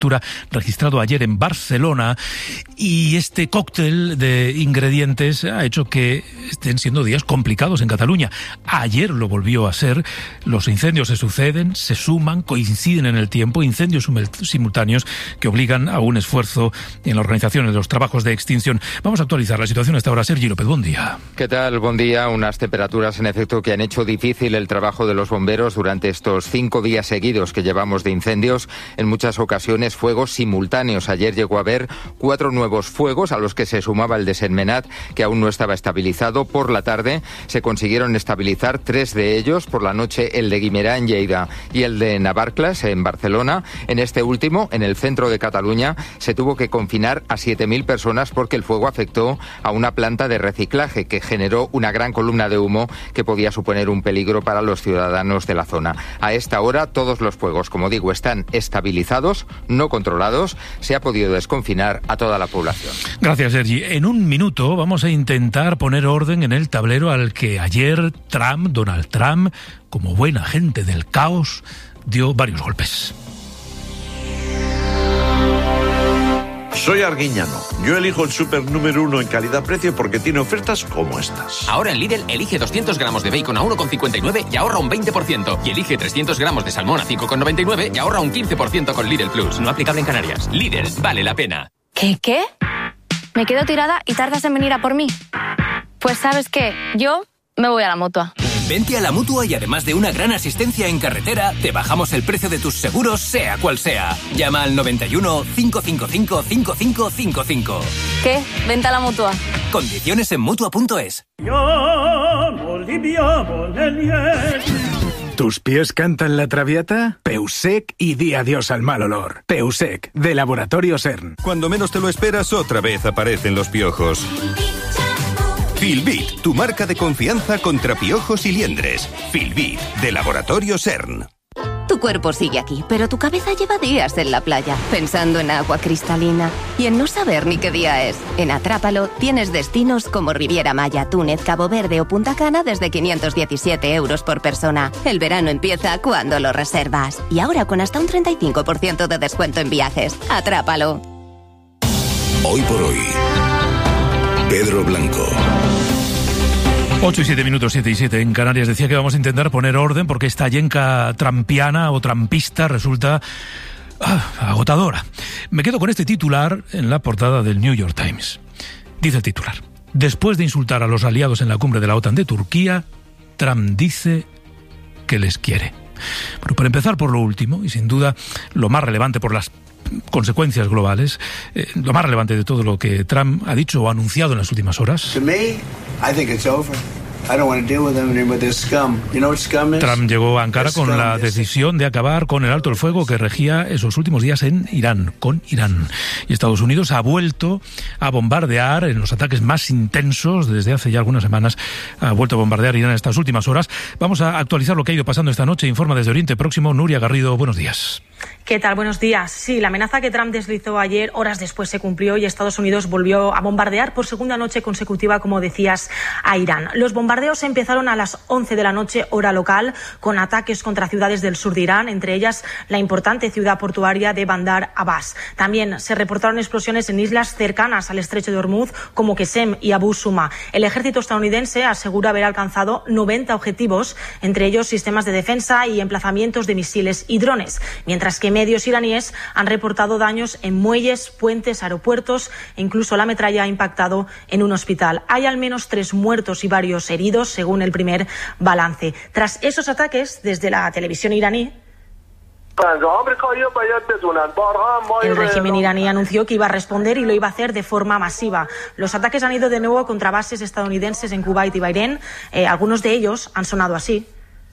registrado ayer en Barcelona, y este cóctel de ingredientes ha hecho que estén siendo días complicados en Cataluña. Ayer lo volvió a ser. Los incendios se suceden, se suman, coinciden en el tiempo, incendios simultáneos que obligan a un esfuerzo en la organización de los trabajos de extinción. Vamos a actualizar la situación a esta hora. Sergi López, buen día. ¿Qué tal? Buen día. Unas temperaturas en efecto que han hecho difícil el trabajo de los bomberos durante estos 5 días seguidos que llevamos de incendios. En muchas ocasiones fuegos simultáneos. Ayer llegó a haber 4 nuevos fuegos a los que se sumaba el de Sentmenat, que aún no estaba estabilizado. Por la tarde se consiguieron estabilizar 3 de ellos. Por la noche el de Guimerá en Lleida y el de Navarcles en Barcelona. En este último, en el centro de Cataluña, se tuvo que confinar a 7.000 personas porque el fuego afectó a una planta de reciclaje que generó una gran columna de humo que podía suponer un peligro para los ciudadanos de la zona. A esta hora todos los fuegos, como digo, están estabilizados, no controlados. Se ha podido desconfinar a toda la población. Gracias, Sergi. En un minuto vamos a intentar poner orden en el tablero al que ayer Donald Trump, como buen agente del caos, dio varios golpes. Soy Arguiñano. Yo elijo el súper número 1 en calidad-precio porque tiene ofertas como estas. Ahora en Lidl elige 200 gramos de bacon a 1,59 y ahorra un 20%. Y elige 300 gramos de salmón a 5,99 y ahorra un 15% con Lidl Plus. No aplicable en Canarias. Lidl, vale la pena. ¿Qué? ¿Me quedo tirada y tardas en venir a por mí? Pues ¿sabes qué? Yo me voy a la Mutua. Vente a la Mutua y además de una gran asistencia en carretera, te bajamos el precio de tus seguros, sea cual sea. Llama al 91 555 5555. ¿Qué? Vente a la Mutua. Condiciones en Mutua.es. ¿Tus pies cantan la Traviata? Peusec y di adiós al mal olor. Peusec, de Laboratorio CERN. Cuando menos te lo esperas, otra vez aparecen los piojos. Filbit, tu marca de confianza contra piojos y liendres. Filbit, de Laboratorio CERN. Tu cuerpo sigue aquí, pero tu cabeza lleva días en la playa, pensando en agua cristalina y en no saber ni qué día es. En Atrápalo tienes destinos como Riviera Maya, Túnez, Cabo Verde o Punta Cana desde 517 euros por persona. El verano empieza cuando lo reservas. Y ahora con hasta un 35% de descuento en viajes. Atrápalo. Hoy por hoy, Pedro Blanco. 8 y 7 minutos, 7 y 7 en Canarias. Decía que vamos a intentar poner orden porque esta yenca trampiana o trampista resulta agotadora. Me quedo con este titular en la portada del New York Times. Dice el titular: después de insultar a los aliados en la cumbre de la OTAN de Turquía, Trump dice que les quiere. Bueno, para empezar por lo último, y sin duda lo más relevante por las consecuencias globales, lo más relevante de todo lo que Trump ha dicho o ha anunciado en las últimas horas. Trump llegó a Ankara con la decisión de acabar con el alto el fuego que regía esos últimos días en Irán, con Irán. Y Estados Unidos ha vuelto a bombardear en los ataques más intensos desde hace ya algunas semanas. Ha vuelto a bombardear Irán en estas últimas horas. Vamos a actualizar lo que ha ido pasando esta noche. Informa desde Oriente Próximo Nuria Garrido. Buenos días. ¿Qué tal? Buenos días. Sí, la amenaza que Trump deslizó ayer, horas después se cumplió y Estados Unidos volvió a bombardear por segunda noche consecutiva, como decías, a Irán. Los bombardeos empezaron a las 11 de la noche, hora local, con ataques contra ciudades del sur de Irán, entre ellas la importante ciudad portuaria de Bandar Abbas. También se reportaron explosiones en islas cercanas al estrecho de Hormuz, como Qesem y Abu Suma. El ejército estadounidense asegura haber alcanzado 90 objetivos, entre ellos sistemas de defensa y emplazamientos de misiles y drones, mientras que medios iraníes han reportado daños en muelles, puentes, aeropuertos e incluso la metralla ha impactado en un hospital. Hay al menos 3 muertos y varios heridos, según el primer balance. Tras esos ataques, desde la televisión iraní, el régimen iraní anunció que iba a responder y lo iba a hacer de forma masiva. Los ataques han ido de nuevo contra bases estadounidenses en Kuwait y Bahrein. Algunos de ellos han sonado así.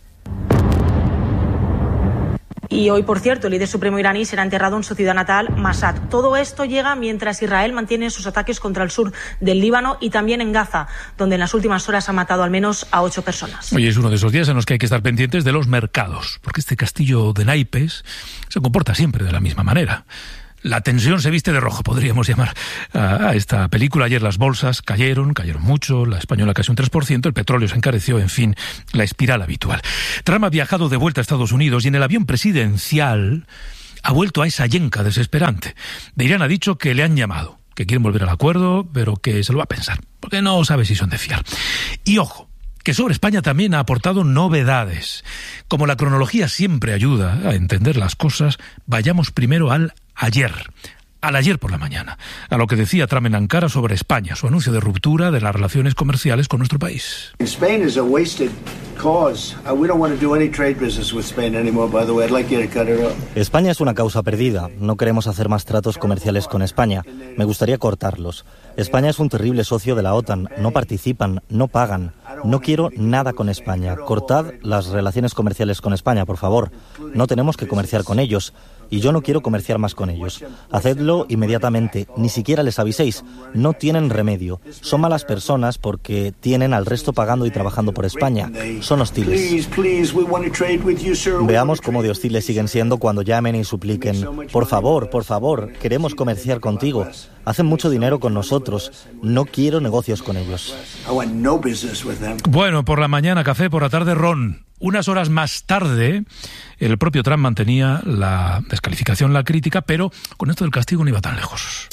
Y hoy, por cierto, el líder supremo iraní será enterrado en su ciudad natal, Mashhad. Todo esto llega mientras Israel mantiene sus ataques contra el sur del Líbano y también en Gaza, donde en las últimas horas ha matado al menos a 8 personas. Hoy es uno de esos días en los que hay que estar pendientes de los mercados, porque este castillo de naipes se comporta siempre de la misma manera. La tensión se viste de rojo, podríamos llamar a esta película. Ayer las bolsas cayeron mucho, la española casi un 3%, el petróleo se encareció, en fin, la espiral habitual. Trump ha viajado de vuelta a Estados Unidos y en el avión presidencial ha vuelto a esa yenca desesperante. De Irán ha dicho que le han llamado, que quieren volver al acuerdo, pero que se lo va a pensar, porque no sabe si son de fiar. Y ojo, que sobre España también ha aportado novedades. Como la cronología siempre ayuda a entender las cosas, vayamos primero al ayer por la mañana, a lo que decía Trump en Ankara sobre España, su anuncio de ruptura de las relaciones comerciales con nuestro país. España es una causa perdida. No queremos hacer más tratos comerciales con España. Me gustaría cortarlos. España es un terrible socio de la OTAN. No participan, no pagan. No quiero nada con España. Cortad las relaciones comerciales con España, por favor. No tenemos que comerciar con ellos. Y yo no quiero comerciar más con ellos. Hacedlo inmediatamente. Ni siquiera les aviséis. No tienen remedio. Son malas personas porque tienen al resto pagando y trabajando por España. Son hostiles. Veamos cómo de hostiles siguen siendo cuando llamen y supliquen. Por favor, queremos comerciar contigo. Hacen mucho dinero con nosotros. No quiero negocios con ellos. Bueno, por la mañana café, por la tarde ron. Unas horas más tarde, el propio Trump mantenía la descalificación, la crítica, pero con esto del castigo no iba tan lejos.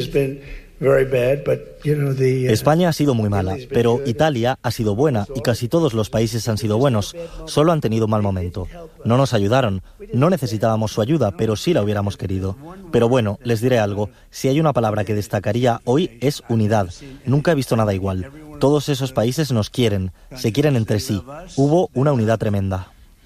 España ha sido muy mala, pero Italia ha sido buena y casi todos los países han sido buenos. Solo han tenido un mal momento. No nos ayudaron. No necesitábamos su ayuda, pero sí la hubiéramos querido. Pero bueno, les diré algo. Si hay una palabra que destacaría hoy es unidad. Nunca he visto nada igual. Todos esos países nos quieren, se quieren entre sí. Hubo una unidad tremenda.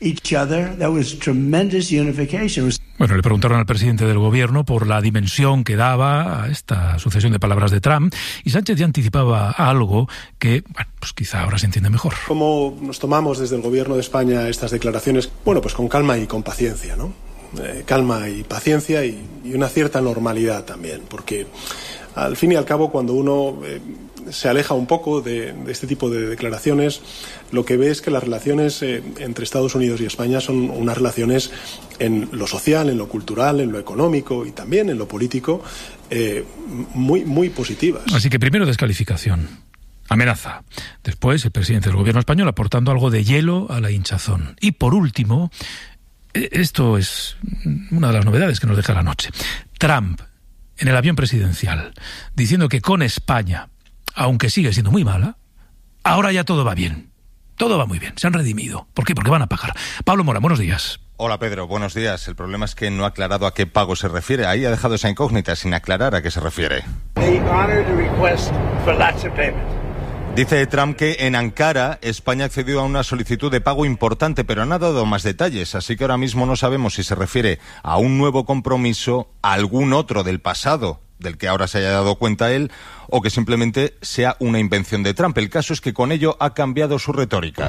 Bueno, le preguntaron al presidente del gobierno por la dimensión que daba a esta sucesión de palabras de Trump, y Sánchez ya anticipaba algo que, bueno, pues quizá ahora se entiende mejor. ¿Cómo nos tomamos desde el gobierno de España estas declaraciones? Bueno, pues con calma y con paciencia, ¿no? Calma y paciencia y una cierta normalidad también, porque al fin y al cabo cuando uno se aleja un poco de este tipo de declaraciones, lo que ve es que las relaciones entre Estados Unidos y España son unas relaciones en lo social, en lo cultural, en lo económico y también en lo político muy, muy positivas. Así que primero descalificación, amenaza. Después el presidente del gobierno español aportando algo de hielo a la hinchazón. Y por último, esto es una de las novedades que nos deja la noche. Trump en el avión presidencial diciendo que con España, aunque sigue siendo muy mala, ahora ya todo va bien. Todo va muy bien, se han redimido. ¿Por qué? Porque van a pagar. Pablo Mora, buenos días. Hola Pedro, buenos días. El problema es que no ha aclarado a qué pago se refiere. Ahí ha dejado esa incógnita sin aclarar a qué se refiere. Dice Trump que en Ankara España accedió a una solicitud de pago importante, pero no ha dado más detalles, así que ahora mismo no sabemos si se refiere a un nuevo compromiso, a algún otro del pasado, del que ahora se haya dado cuenta él, o que simplemente sea una invención de Trump. El caso es que con ello ha cambiado su retórica.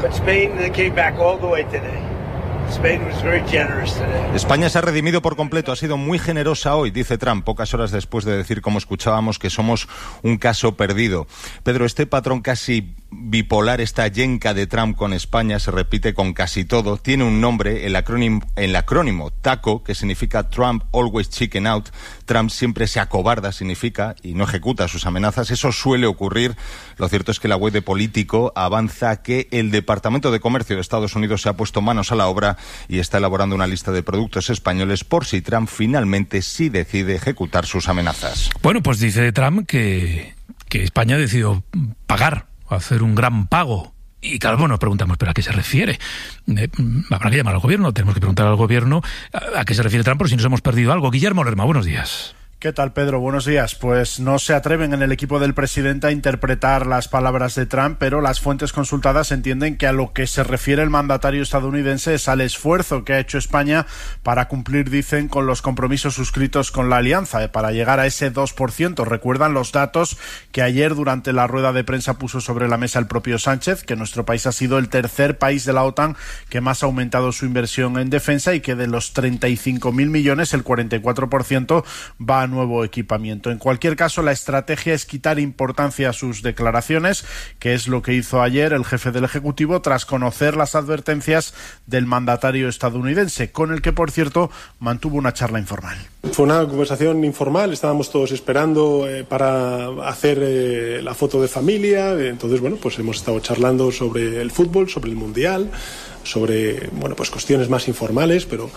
España se ha redimido por completo, ha sido muy generosa hoy, dice Trump, pocas horas después de decir, como escuchábamos, que somos un caso perdido. Pedro, este patrón casi bipolar, esta yenca de Trump con España, se repite con casi todo. Tiene un nombre, el acrónimo TACO, que significa Trump Always Chicken Out. Trump siempre se acobarda, significa, y no ejecuta sus amenazas. Eso suele ocurrir. Lo cierto es que la web de Político avanza que el Departamento de Comercio de Estados Unidos se ha puesto manos a la obra y está elaborando una lista de productos españoles por si Trump finalmente sí decide ejecutar sus amenazas. Bueno, pues dice Trump que España ha decidido pagar, hacer un gran pago. Y claro, bueno, nos preguntamos, ¿pero a qué se refiere? Habrá que llamar al gobierno, tenemos que preguntar al gobierno a qué se refiere Trump, por si nos hemos perdido algo. Guillermo Lerma, buenos días. ¿Qué tal, Pedro? Buenos días. Pues no se atreven en el equipo del presidente a interpretar las palabras de Trump, pero las fuentes consultadas entienden que a lo que se refiere el mandatario estadounidense es al esfuerzo que ha hecho España para cumplir, dicen, con los compromisos suscritos con la alianza, para llegar a ese 2%. Recuerdan los datos que ayer durante la rueda de prensa puso sobre la mesa el propio Sánchez, que nuestro país ha sido el tercer país de la OTAN que más ha aumentado su inversión en defensa y que de los 35.000 millones, el 44% va a nuevo equipamiento. En cualquier caso, la estrategia es quitar importancia a sus declaraciones, que es lo que hizo ayer el jefe del Ejecutivo tras conocer las advertencias del mandatario estadounidense, con el que, por cierto, mantuvo una charla informal. Fue una conversación informal, estábamos todos esperando para hacer la foto de familia, entonces, bueno, pues hemos estado charlando sobre el fútbol, sobre el Mundial, sobre, bueno, pues cuestiones más informales, pero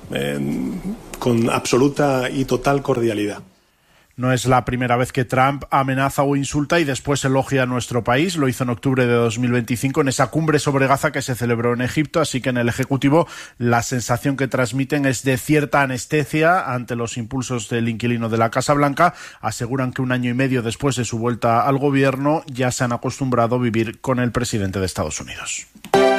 con absoluta y total cordialidad. No es la primera vez que Trump amenaza o insulta y después elogia a nuestro país. Lo hizo en octubre de 2025 en esa cumbre sobre Gaza que se celebró en Egipto. Así que en el Ejecutivo la sensación que transmiten es de cierta anestesia ante los impulsos del inquilino de la Casa Blanca. Aseguran que 1 año y medio después de su vuelta al gobierno ya se han acostumbrado a vivir con el presidente de Estados Unidos.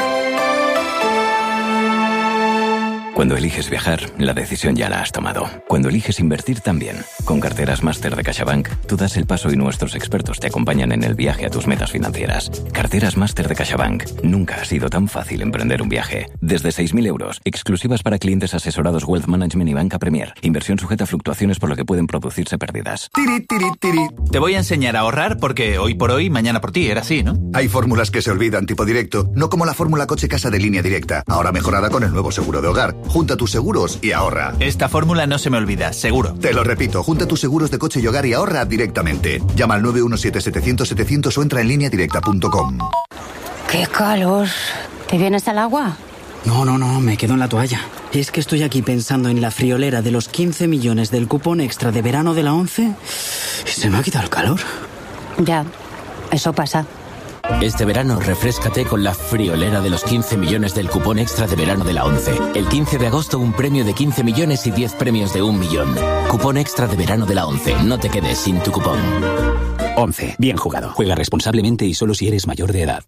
Cuando eliges viajar, la decisión ya la has tomado. Cuando eliges invertir también. Con Carteras Máster de CaixaBank, tú das el paso y nuestros expertos te acompañan en el viaje a tus metas financieras. Carteras Máster de CaixaBank. Nunca ha sido tan fácil emprender un viaje. Desde 6.000 euros, exclusivas para clientes asesorados Wealth Management y Banca Premier. Inversión sujeta a fluctuaciones por lo que pueden producirse pérdidas. Te voy a enseñar a ahorrar porque hoy por hoy, mañana por ti. Era así, ¿no? Hay fórmulas que se olvidan tipo directo, no como la fórmula coche-casa de Línea Directa, ahora mejorada con el nuevo seguro de hogar. Junta tus seguros y ahorra. Esta fórmula no se me olvida, seguro. Te lo repito, junta tus seguros de coche y hogar y ahorra directamente. Llama al 917-700-700 o entra en lineadirecta.com. ¡Qué calor! ¿Te vienes al agua? No, me quedo en la toalla. Es que estoy aquí pensando en la friolera de los 15 millones del cupón extra de verano de la 11 y se me ha quitado el calor. Ya, eso pasa. Este verano, refréscate con la friolera de los 15 millones del cupón extra de verano de la 11. El 15 de agosto, un premio de 15 millones y 10 premios de 1 millón. Cupón extra de verano de la 11. No te quedes sin tu cupón. 11. Bien jugado. Juega responsablemente y solo si eres mayor de edad.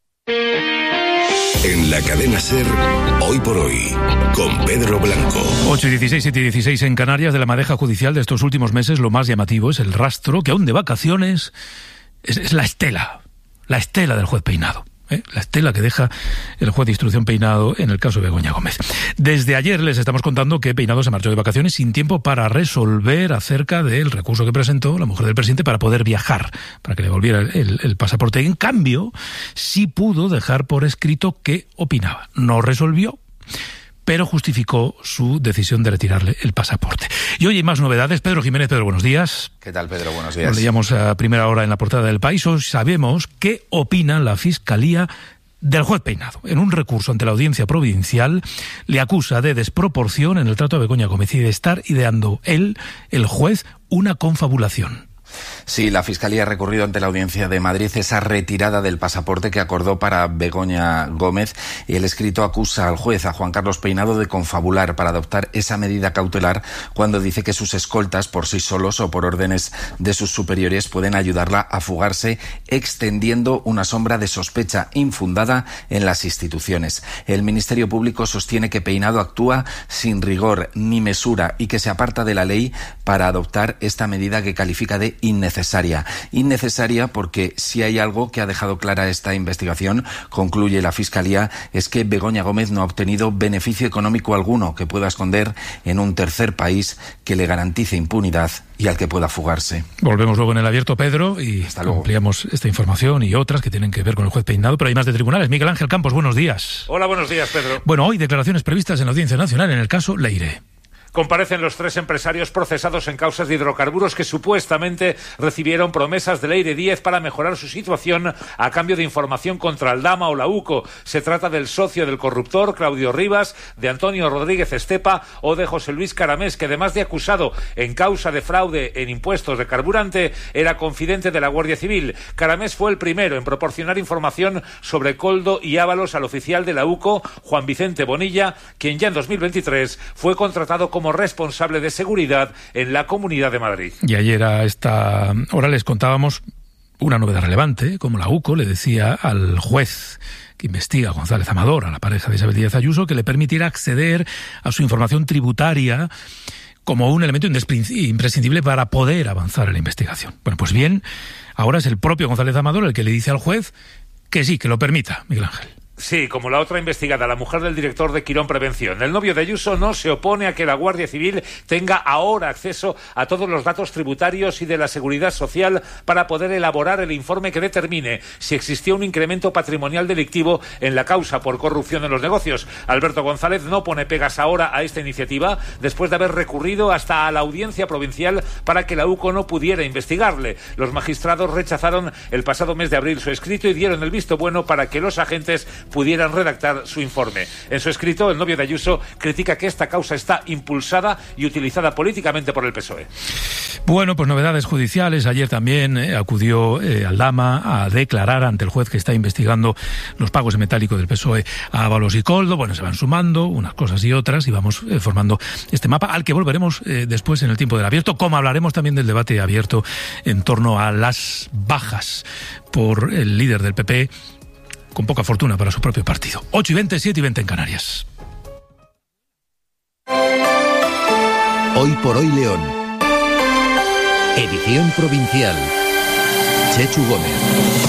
En la cadena SER, Hoy por Hoy, con Pedro Blanco. 8:16, 7:16 en Canarias. De la madeja judicial de estos últimos meses, lo más llamativo es el rastro que aún de vacaciones es la estela. La estela del juez Peinado, la estela que deja el juez de instrucción Peinado en el caso de Begoña Gómez. Desde ayer les estamos contando que Peinado se marchó de vacaciones sin tiempo para resolver acerca del recurso que presentó la mujer del presidente para poder viajar, para que le volviera el pasaporte. En cambio, sí pudo dejar por escrito qué opinaba. No resolvió, pero justificó su decisión de retirarle el pasaporte. Y hoy hay más novedades. Pedro Jiménez. Pedro, buenos días. ¿Qué tal, Pedro? Buenos días. Lo leíamos a primera hora en la portada del País. Hoy sabemos qué opina la Fiscalía del juez Peinado. En un recurso ante la Audiencia Provincial le acusa de desproporción en el trato a Begoña Gómez y de estar ideando él, el juez, una confabulación. Sí, la Fiscalía ha recurrido ante la Audiencia de Madrid esa retirada del pasaporte que acordó para Begoña Gómez y el escrito acusa al juez, a Juan Carlos Peinado, de confabular para adoptar esa medida cautelar cuando dice que sus escoltas, por sí solos o por órdenes de sus superiores, pueden ayudarla a fugarse, extendiendo una sombra de sospecha infundada en las instituciones. El Ministerio Público sostiene que Peinado actúa sin rigor ni mesura y que se aparta de la ley para adoptar esta medida que califica de innecesaria. Innecesaria porque si hay algo que ha dejado clara esta investigación, concluye la Fiscalía, es que Begoña Gómez no ha obtenido beneficio económico alguno que pueda esconder en un tercer país que le garantice impunidad y al que pueda fugarse. Volvemos luego en el abierto, Pedro, y ampliamos esta información y otras que tienen que ver con el juez Peinado, pero hay más de tribunales. Miguel Ángel Campos, buenos días. Hola, buenos días, Pedro. Bueno, hoy declaraciones previstas en la Audiencia Nacional en el caso Leire. Comparecen los 3 empresarios procesados en causas de hidrocarburos que supuestamente recibieron promesas de Leire Díez para mejorar su situación a cambio de información contra Aldama o la UCO. Se trata del socio del corruptor, Claudio Rivas, de Antonio Rodríguez Estepa o de José Luis Caramés, que además de acusado en causa de fraude en impuestos de carburante, era confidente de la Guardia Civil. Caramés fue el primero en proporcionar información sobre Coldo y Ábalos al oficial de la UCO, Juan Vicente Bonilla, quien ya en 2023 fue contratado como responsable de seguridad en la Comunidad de Madrid. Y ayer a esta hora les contábamos una novedad relevante, como la UCO le decía al juez que investiga a González Amador, a la pareja de Isabel Díaz Ayuso, que le permitiera acceder a su información tributaria como un elemento imprescindible para poder avanzar en la investigación. Bueno, pues bien, ahora es el propio González Amador el que le dice al juez que sí, que lo permita, Miguel Ángel. Sí, como la otra investigada, la mujer del director de Quirón Prevención. El novio de Ayuso no se opone a que la Guardia Civil tenga ahora acceso a todos los datos tributarios y de la seguridad social para poder elaborar el informe que determine si existió un incremento patrimonial delictivo en la causa por corrupción en los negocios. Alberto González no pone pegas ahora a esta iniciativa después de haber recurrido hasta a la Audiencia Provincial para que la UCO no pudiera investigarle. Los magistrados rechazaron el pasado mes de abril su escrito y dieron el visto bueno para que los agentes pudieran redactar su informe. En su escrito, el novio de Ayuso critica que esta causa está impulsada y utilizada políticamente por el PSOE. Bueno, pues novedades judiciales. Ayer también acudió Aldama a declarar ante el juez que está investigando los pagos en metálico del PSOE a Ábalos y Koldo. Bueno, se van sumando unas cosas y otras y vamos formando este mapa al que volveremos después en el tiempo del abierto, como hablaremos también del debate abierto en torno a las bajas por el líder del PP, con poca fortuna para su propio partido. 8:20, 7:20 en Canarias. Hoy por hoy León. Edición provincial. Chechu Gómez.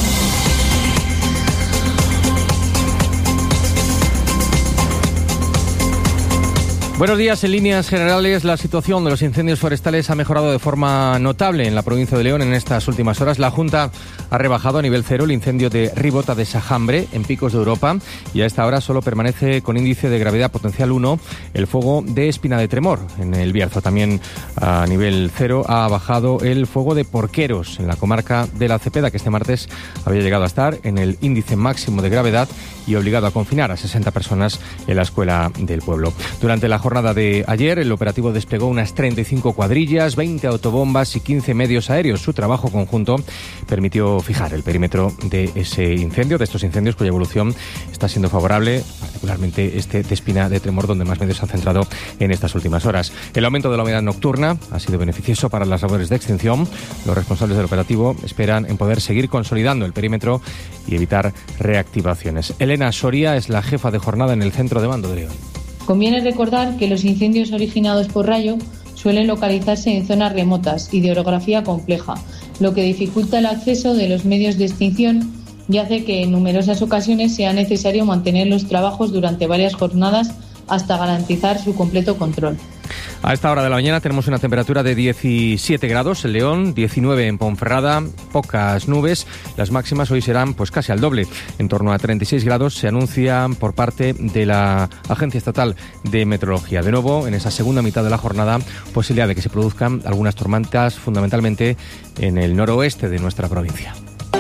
Buenos días. En líneas generales, la situación de los incendios forestales ha mejorado de forma notable en la provincia de León en estas últimas horas. La Junta ha rebajado a nivel 0 el incendio de Ribota de Sajambre, en Picos de Europa, y a esta hora solo permanece con índice de gravedad potencial 1 el fuego de Espina de Tremor, en el Bierzo. También a nivel 0 ha bajado el fuego de Porqueros, en la comarca de la Cepeda, que este martes había llegado a estar en el índice máximo de gravedad y obligado a confinar a 60 personas en la escuela del pueblo. Durante la jornada de ayer, el operativo desplegó unas 35 cuadrillas, 20 autobombas y 15 medios aéreos. Su trabajo conjunto permitió fijar el perímetro de ese incendio, de estos incendios cuya evolución está siendo favorable, particularmente este de Espina de Tremor, donde más medios se han centrado en estas últimas horas. El aumento de la humedad nocturna ha sido beneficioso para las labores de extinción. Los responsables del operativo esperan en poder seguir consolidando el perímetro y evitar reactivaciones. Elena Soria es la jefa de jornada en el centro de mando de León. Conviene recordar que los incendios originados por rayo suelen localizarse en zonas remotas y de orografía compleja, lo que dificulta el acceso de los medios de extinción y hace que en numerosas ocasiones sea necesario mantener los trabajos durante varias jornadas hasta garantizar su completo control. A esta hora de la mañana tenemos una temperatura de 17 grados en León, 19 en Ponferrada, pocas nubes. Las máximas hoy serán pues casi al doble, en torno a 36 grados se anuncia por parte de la Agencia Estatal de Meteorología. De nuevo, en esa segunda mitad de la jornada, posibilidad de que se produzcan algunas tormentas, fundamentalmente en el noroeste de nuestra provincia.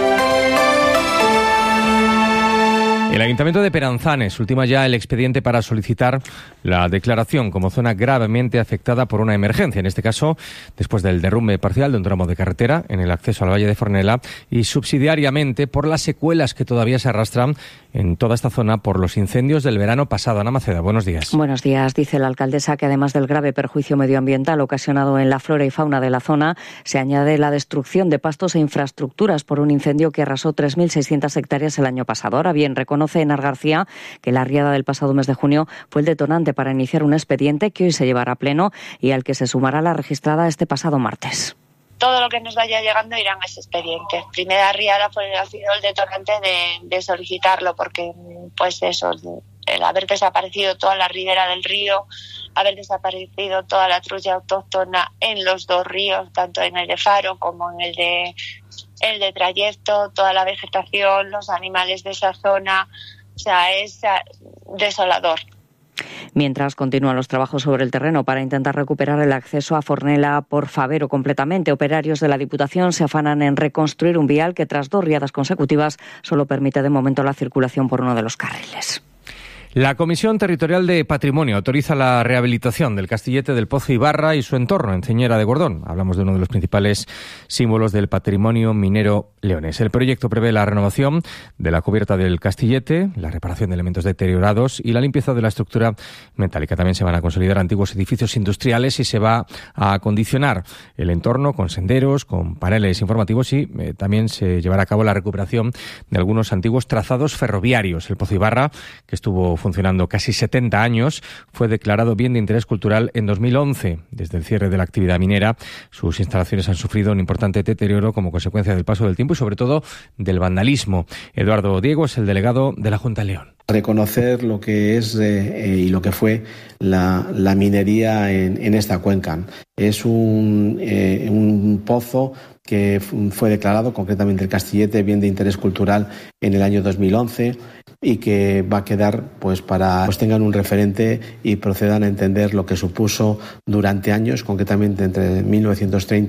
El Ayuntamiento de Peranzanes ultima ya el expediente para solicitar la declaración como zona gravemente afectada por una emergencia, en este caso después del derrumbe parcial de un tramo de carretera en el acceso al Valle de Fornela y subsidiariamente por las secuelas que todavía se arrastran en toda esta zona por los incendios del verano pasado. Ana Maceda, buenos días. Buenos días. Dice la alcaldesa que además del grave perjuicio medioambiental ocasionado en la flora y fauna de la zona, se añade la destrucción de pastos e infraestructuras por un incendio que arrasó 3.600 hectáreas el año pasado. Ahora bien, reconoce Enar García que la riada del pasado mes de junio fue el detonante para iniciar un expediente que hoy se llevará a pleno y al que se sumará la registrada este pasado martes. Todo lo que nos vaya llegando irá en ese expediente. Primera riada ha sido el detonante de solicitarlo, porque pues eso, el haber desaparecido toda la ribera del río, haber desaparecido toda la trulla autóctona en los dos ríos, tanto en el de Faro como en el de Trayecto, toda la vegetación, los animales de esa zona, o sea, es desolador. Mientras continúan los trabajos sobre el terreno para intentar recuperar el acceso a Fornela por Favero completamente, operarios de la Diputación se afanan en reconstruir un vial que tras 2 riadas consecutivas solo permite de momento la circulación por uno de los carriles. La Comisión Territorial de Patrimonio autoriza la rehabilitación del Castillete del Pozo Ibarra y su entorno en Ceñera de Gordón. Hablamos de uno de los principales símbolos del patrimonio minero leonés. El proyecto prevé la renovación de la cubierta del Castillete, la reparación de elementos deteriorados y la limpieza de la estructura metálica. También se van a consolidar antiguos edificios industriales y se va a acondicionar el entorno con senderos, con paneles informativos y también se llevará a cabo la recuperación de algunos antiguos trazados ferroviarios. El Pozo Ibarra, que estuvo funcionando casi 70 años, fue declarado bien de interés cultural en 2011. Desde el cierre de la actividad minera, sus instalaciones han sufrido un importante deterioro como consecuencia del paso del tiempo y sobre todo del vandalismo. Eduardo Diego es el delegado de la Junta de León. Reconocer lo que es y lo que fue la minería en esta cuenca. Es un pozo que fue declarado, concretamente el Castillete, bien de interés cultural en el año 2011 y que va a quedar para tengan un referente y procedan a entender lo que supuso durante años, concretamente entre 1930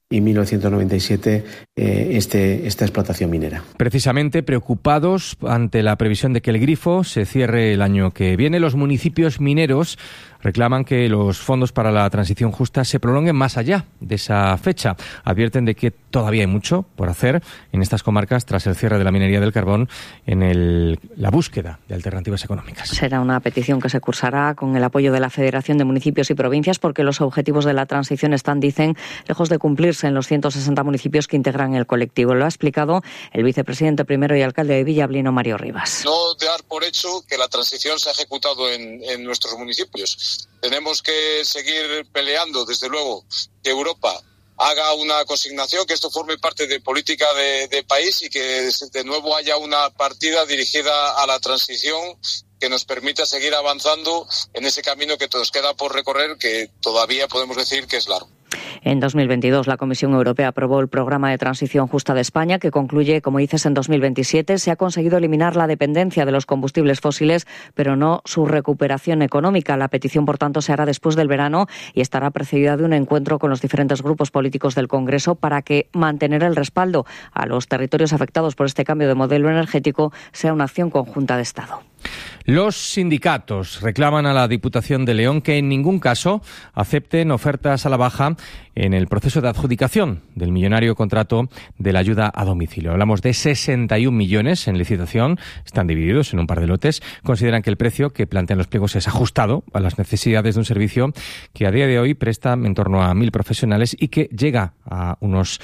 y 1997 esta explotación minera. Precisamente preocupados ante la previsión de que el grifo se cierre el año que viene, los municipios mineros reclaman que los fondos para la transición justa se prolonguen más allá de esa fecha. Advierten de que todavía hay mucho por hacer en estas comarcas tras el cierre de la minería del carbón en la búsqueda de alternativas económicas. Será una petición que se cursará con el apoyo de la Federación de Municipios y Provincias porque los objetivos de la transición están, dicen, lejos de cumplirse en los 160 municipios que integran el colectivo. Lo ha explicado el vicepresidente primero y alcalde de Villablino, Mario Rivas. No dar por hecho que la transición se ha ejecutado en nuestros municipios. Tenemos que seguir peleando, desde luego, que Europa haga una consignación, que esto forme parte de política de país y que de nuevo haya una partida dirigida a la transición que nos permita seguir avanzando en ese camino que nos queda por recorrer, que todavía podemos decir que es largo. En 2022, la Comisión Europea aprobó el Programa de Transición Justa de España, que concluye, como dices, en 2027. Se ha conseguido eliminar la dependencia de los combustibles fósiles, pero no su recuperación económica. La petición, por tanto, se hará después del verano y estará precedida de un encuentro con los diferentes grupos políticos del Congreso para que mantener el respaldo a los territorios afectados por este cambio de modelo energético sea una acción conjunta de Estado. Los sindicatos reclaman a la Diputación de León que en ningún caso acepten ofertas a la baja en el proceso de adjudicación del millonario contrato de la ayuda a domicilio. Hablamos de 61 millones en licitación, están divididos en un par de lotes. Consideran que el precio que plantean los pliegos es ajustado a las necesidades de un servicio que a día de hoy presta en torno a 1.000 profesionales y que llega a unas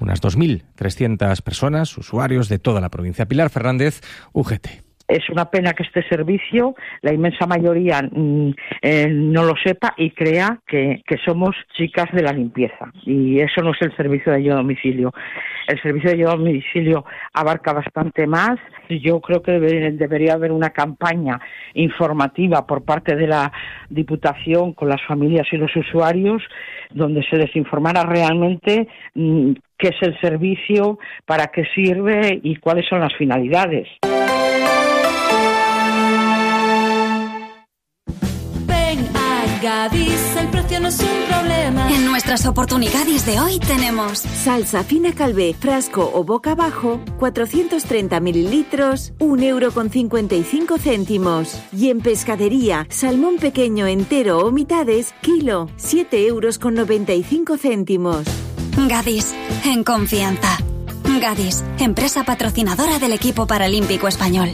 2.300 personas, usuarios de toda la provincia. Pilar Fernández, UGT. Es una pena que este servicio, la inmensa mayoría no lo sepa y crea que somos chicas de la limpieza. Y eso no es el servicio de ayuda a domicilio. El servicio de ayuda a domicilio abarca bastante más. Yo creo que debería haber una campaña informativa por parte de la Diputación con las familias y los usuarios, donde se les informara realmente qué es el servicio, para qué sirve y cuáles son las finalidades. Gadis, el precio no es un problema. En nuestras oportunidades de hoy tenemos salsa fina Calvé, frasco o boca abajo, 430 mililitros, 1,55 €. Y en pescadería, salmón pequeño entero o mitades, kilo, 7,95 €. Gadis, en confianza. Gadis, empresa patrocinadora del equipo paralímpico español.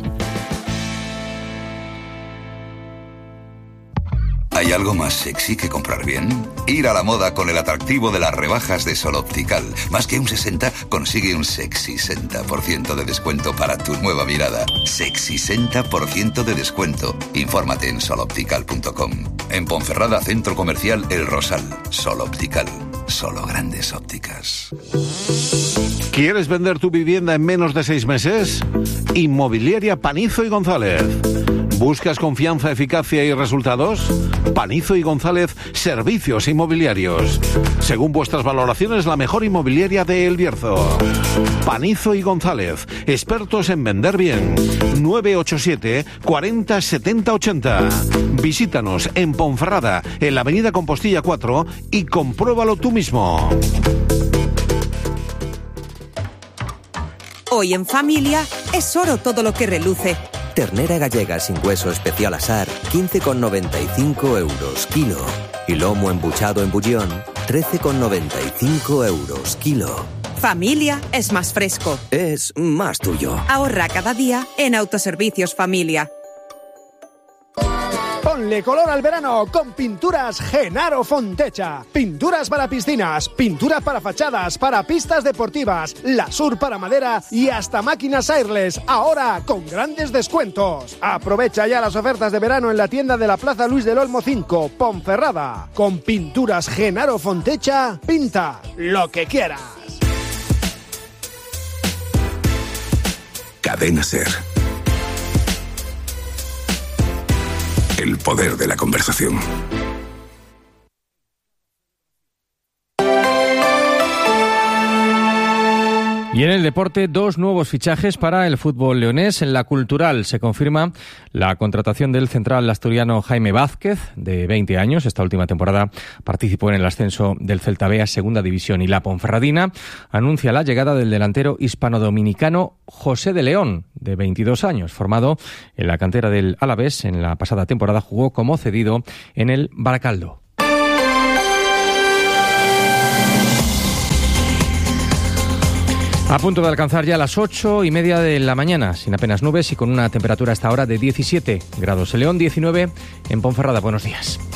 ¿Hay algo más sexy que comprar bien? Ir a la moda con el atractivo de las rebajas de Sol Optical. Más que un 60, consigue un sexy 60% de descuento para tu nueva mirada. Sexy 60% de descuento. Infórmate en soloptical.com. En Ponferrada, Centro Comercial El Rosal. Sol Optical. Solo grandes ópticas. ¿Quieres vender tu vivienda en menos de 6 meses? Inmobiliaria Panizo y González. ¿Buscas confianza, eficacia y resultados? Panizo y González, servicios inmobiliarios. Según vuestras valoraciones, la mejor inmobiliaria de El Bierzo. Panizo y González, expertos en vender bien. 987 40 70 80. Visítanos en Ponferrada, en la avenida Compostilla 4 y compruébalo tú mismo. Hoy en familia es oro todo lo que reluce. Ternera gallega sin hueso especial asar, 15,95 € kilo. Y lomo embuchado en bullón, 13,95 € kilo. Familia es más fresco. Es más tuyo. Ahorra cada día en Autoservicios Familia. Ponle color al verano con Pinturas Genaro Fontecha. Pinturas para piscinas, pinturas para fachadas, para pistas deportivas, Lasur para madera y hasta máquinas airless, ahora con grandes descuentos. Aprovecha ya las ofertas de verano en la tienda de la Plaza Luis del Olmo 5, Ponferrada. Con Pinturas Genaro Fontecha, pinta lo que quieras. Cadena SER. El poder de la conversación. Y en el deporte, 2 nuevos fichajes para el fútbol leonés. En la Cultural se confirma la contratación del central asturiano Jaime Vázquez, de 20 años. Esta última temporada participó en el ascenso del Celta B a Segunda División. Y la Ponferradina anuncia la llegada del delantero hispano-dominicano José de León, de 22 años. Formado en la cantera del Alavés, en la pasada temporada jugó como cedido en el Baracaldo. A punto de alcanzar ya las 8:30 de la mañana, sin apenas nubes y con una temperatura hasta ahora de 17 grados en León, 19 en Ponferrada. Buenos días.